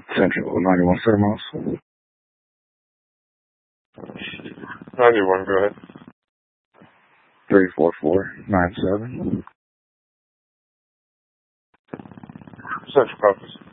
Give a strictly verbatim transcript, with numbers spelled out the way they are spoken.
Central ninety-one Thermos. ninety-one, go ahead. three four four nine seven. Central office.